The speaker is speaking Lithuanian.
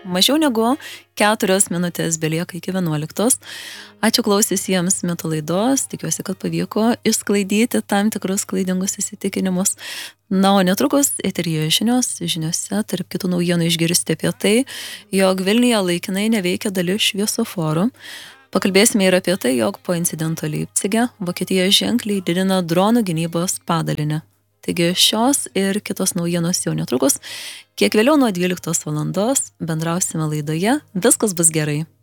Mažiau negu 4 minutės belieka iki 11. Ačiū klausysiems Mitų laidos, tikiuosi, kad pavyko išsklaidyti tam tikrus klaidingus įsitikinimus. Na, o netrukus eteryje žiniose, tarp kitų naujienų išgirsti apie tai, jog Vilniuje laikinai neveikia dalis šviesoforų. Pakalbėsime ir apie tai, jog po incidento Leipcige Vokietija ženkliai didina dronų gynybos padalinį. Taigi šios ir kitos naujienos jau netrukus. Kiek vėliau nuo 12 valandos bendrausime laidoje Viskas bus gerai.